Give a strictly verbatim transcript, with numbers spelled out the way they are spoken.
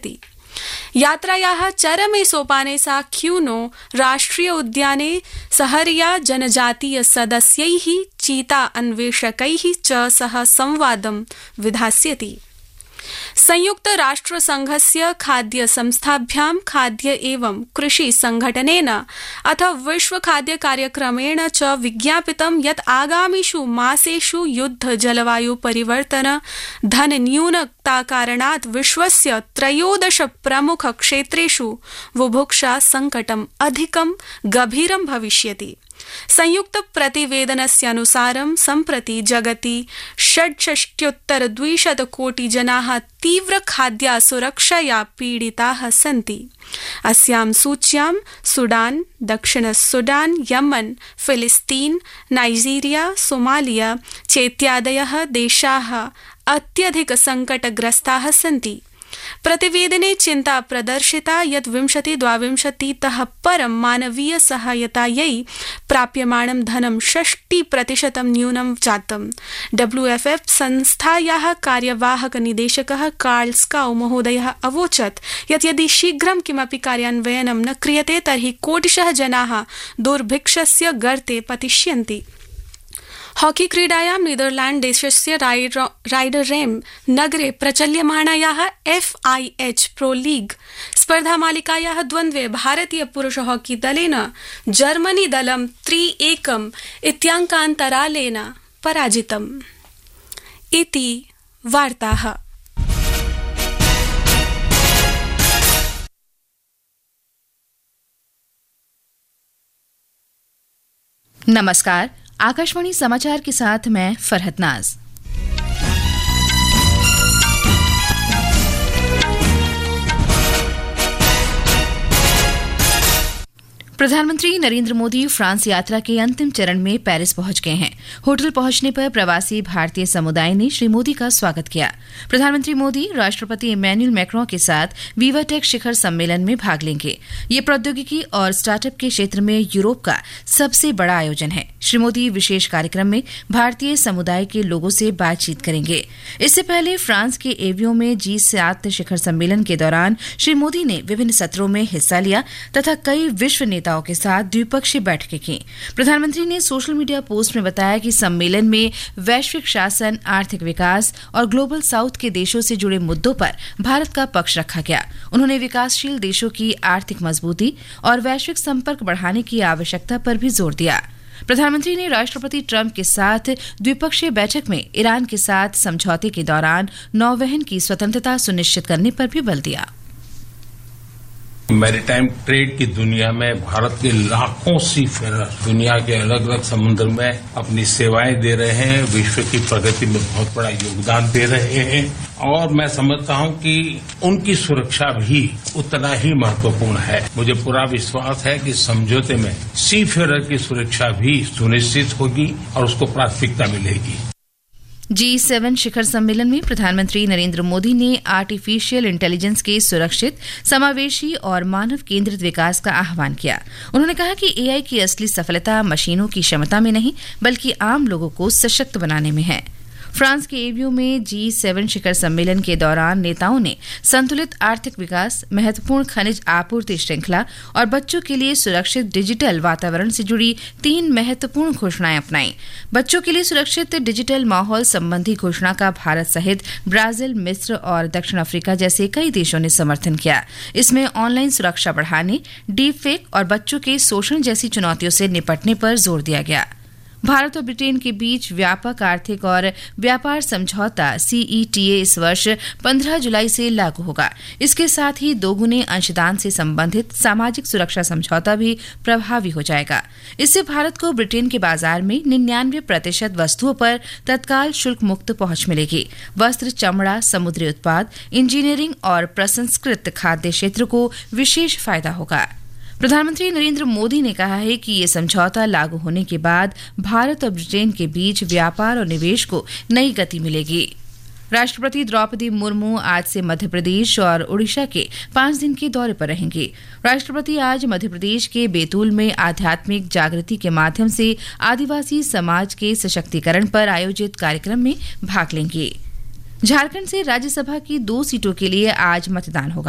यात्रायाः चरमे सोपाने सा ख्यूनो राष्ट्रिय उद्याने सहरिया जनजातीय सदस्यैः चीता अन्वेषकैः च सह संवादं विधास्यति। संयुक्त राष्ट्र संघस्य खाद्य संस्थाभ्यां खाद्य एवं कृषि संघटनेन अथ विश्व खाद्य कार्यक्रमेण च विज्ञापितं यत् आगामिषु मासेषु युद्ध जलवायु परिवर्तन धन न्यूनता कारणात् विश्वस्य त्रयोदश प्रमुख क्षेत्रेषु बुभुक्षा संकटम् अधिकं गभीरं भविष्यति। संयुक्त प्रतिवेदनस्य अनुसारं सम्प्रति जगति षड्षष्ट्युत्तर द्विशत कोटि जनाः तीव्र खाद्यासुरक्षया पीडिताः सन्ति। अस्यां सूच्यां सुडान, दक्षिण सुडान, यमन, फिलिस्तीन, नाइजीरिया, सोमालिया चेत्यादयः देशाः अत्यधिक संकटग्रस्ताः सन्ति। प्रतिवेदने चिन्ता प्रदर्शिता यत् विंशति द्वाविंशतितः परं मानवीय सहायतायै प्राप्यमाणं धनं षष्टि प्रतिशतं न्यूनं जातम्। डब्ल्यू एफ एफ संस्थायाः कार्यवाहक निदेशकः कार्ल स्काउ महोदयः अवोचत् यत् यदि शीघ्रं किमपि कार्यान्वयनं न क्रियते तर्हि कोटिशः जनाः दुर्भिक्षस्य गर्ते पतिष्यन्ति। हॉकी क्रीडायां नीदरलैंड देशस्य राइडरेम नगरे प्रचल्यमाणायाः F I H pro league स्पर्धामालिकायाः द्वन्द्वे भारतीय पुरुष हॉकी दलेन जर्मनी दलं त्रि एकम् इत्याङ्कान्तरालेन पराजितम्। इति वार्ताः। नमस्कार, आकाशवाणी समाचार के साथ मैं फरहत नाज। प्रधानमंत्री नरेंद्र मोदी फ्रांस यात्रा के अंतिम चरण में पेरिस पहुंच गए हैं। होटल पहुंचने पर प्रवासी भारतीय समुदाय ने श्री मोदी का स्वागत किया। प्रधानमंत्री मोदी राष्ट्रपति इमैनुअल मैक्रों के साथ वीवाटेक शिखर सम्मेलन में भाग लेंगे। ये प्रौद्योगिकी और स्टार्टअप के क्षेत्र में यूरोप का सबसे बड़ा आयोजन है। श्री मोदी विशेष कार्यक्रम में भारतीय समुदाय के लोगों से बातचीत करेंगे। इससे पहले फ्रांस के एवियो में जी सात शिखर सम्मेलन के दौरान श्री मोदी ने विभिन्न सत्रों में हिस्सा लिया तथा कई विश्व नेताओं के साथ द्विपक्षीय बैठकें की। प्रधानमंत्री ने सोशल मीडिया पोस्ट में बताया कि सम्मेलन में वैश्विक शासन, आर्थिक विकास और ग्लोबल साउथ के देशों से जुड़े मुद्दों पर भारत का पक्ष रखा गया। उन्होंने विकासशील देशों की आर्थिक मजबूती और वैश्विक संपर्क बढ़ाने की आवश्यकता पर भी जोर दिया। प्रधानमंत्री ने राष्ट्रपति ट्रंप के साथ द्विपक्षीय बैठक में ईरान के साथ समझौते के दौरान नौवहन की स्वतंत्रता सुनिश्चित करने पर भी बल दिया। मैरीटाइम ट्रेड की दुनिया में भारत के लाखों सीफेरर दुनिया के अलग अलग समुद्र में अपनी सेवाएं दे रहे हैं, विश्व की प्रगति में बहुत बड़ा योगदान दे रहे हैं और मैं समझता हूं कि उनकी सुरक्षा भी उतना ही महत्वपूर्ण है। मुझे पूरा विश्वास है कि समझौते में सीफेरर की सुरक्षा भी सुनिश्चित होगी और उसको प्राथमिकता मिलेगी। जी सेवन शिखर सम्मेलन में प्रधानमंत्री नरेंद्र मोदी ने आर्टिफिशियल इंटेलिजेंस के सुरक्षित, समावेशी और मानव केंद्रित विकास का आह्वान किया। उन्होंने कहा कि एआई की असली सफलता मशीनों की क्षमता में नहीं बल्कि आम लोगों को सशक्त बनाने में है। फ्रांस के एवियो में जी सेवन शिखर सम्मेलन के दौरान नेताओं ने संतुलित आर्थिक विकास, महत्वपूर्ण खनिज आपूर्ति श्रृंखला और बच्चों के लिए सुरक्षित डिजिटल वातावरण से जुड़ी तीन महत्वपूर्ण घोषणाएं अपनाई। बच्चों के लिए सुरक्षित डिजिटल माहौल संबंधी घोषणा का भारत सहित ब्राजील, मिस्र और दक्षिण अफ्रीका जैसे कई देशों ने समर्थन किया। इसमें ऑनलाइन सुरक्षा बढ़ाने, डीप फेक और बच्चों के शोषण जैसी चुनौतियों से निपटने पर जोर दिया गया। भारत और ब्रिटेन के बीच व्यापक आर्थिक और व्यापार समझौता सीईटीए इस वर्ष पंद्रह जुलाई से लागू होगा। इसके साथ ही दोगुने अंशदान से संबंधित सामाजिक सुरक्षा समझौता भी प्रभावी हो जाएगा। इससे भारत को ब्रिटेन के बाजार में निन्यानवे प्रतिशत वस्तुओं पर तत्काल शुल्क मुक्त पहुंच मिलेगी। वस्त्र, चमड़ा, समुद्री उत्पाद, इंजीनियरिंग और प्रसंस्कृत खाद्य क्षेत्र को विशेष फायदा होगा। प्रधानमंत्री नरेंद्र मोदी ने कहा है कि ये समझौता लागू होने के बाद भारत और ब्रिटेन के बीच व्यापार और निवेश को नई गति मिलेगी। राष्ट्रपति द्रौपदी मुर्मू आज से मध्य प्रदेश और ओडिशा के पांच दिन के दौरे पर रहेंगे। राष्ट्रपति आज मध्य प्रदेश के बैतूल में आध्यात्मिक जागृति के माध्यम से आदिवासी समाज के सशक्तिकरण पर आयोजित कार्यक्रम में भाग लेंगे। झारखंड से राज्यसभा की दो सीटों के लिए आज मतदान होगा।